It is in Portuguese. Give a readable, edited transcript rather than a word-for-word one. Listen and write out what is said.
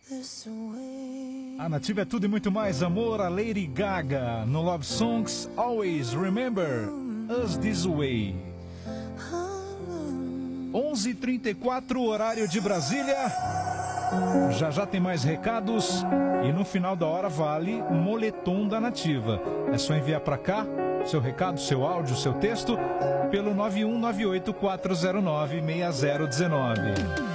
A Nativa é tudo e muito mais amor. A Lady Gaga no Love Songs Always Remember Us This Way. 11h34, horário de Brasília. Já já tem mais recados e no final da hora vale o moletom da Nativa. É só enviar para cá seu recado, seu áudio, seu texto pelo 9198-409-6019.